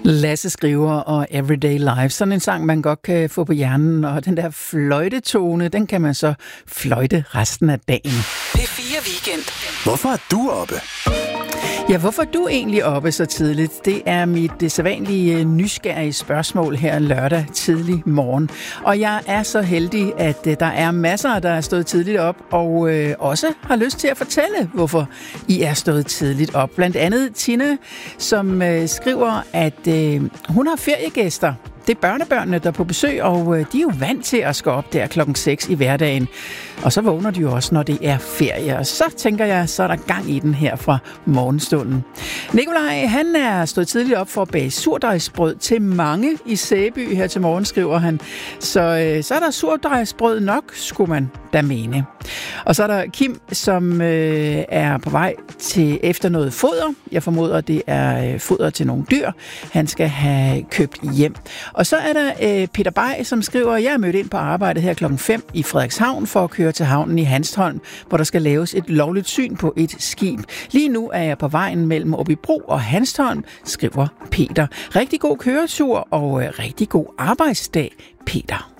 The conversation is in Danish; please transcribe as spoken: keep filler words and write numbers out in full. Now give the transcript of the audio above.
Lasse Skriver og Everyday Life. Sådan en sang, man godt kan få på hjernen, og den der fløjtetone, den kan man så fløjte resten af dagen. P fire Weekend. Hvorfor er du oppe? Ja, hvorfor er du egentlig oppe så tidligt? Det er mit det sædvanlige nysgerrige spørgsmål her lørdag tidlig morgen. Og jeg er så heldig, at der er masser, der er stået tidligt op, og øh, også har lyst til at fortælle, hvorfor I er stået tidligt op. Blandt andet Tina, som øh, skriver, at øh, hun har feriegæster. Det er børnebørnene, der er på besøg, og de er jo vant til at skal op der klokken seks i hverdagen. Og så vågner de jo også, når det er ferie. Og så tænker jeg, så er der gang i den her fra morgenstunden. Nikolaj, han er stået tidligt op for at bage surdejsbrød til mange i Sæby her til morgen, skriver han. Så, øh, så er der surdejsbrød nok, skulle man da mene. Og så er der Kim, som øh, er på vej til efter noget foder. Jeg formoder, det er øh, foder til nogle dyr, han skal have købt hjem. Og så er der øh, Peter Bay, som skriver, jeg er mødt ind på arbejdet her klokken fem i Frederikshavn for at køre til havnen i Hanstholm, hvor der skal laves et lovligt syn på et skib. Lige nu er jeg på vejen mellem Åbybro og Hanstholm, skriver Peter. Rigtig god køretur og øh, rigtig god arbejdsdag, Peter.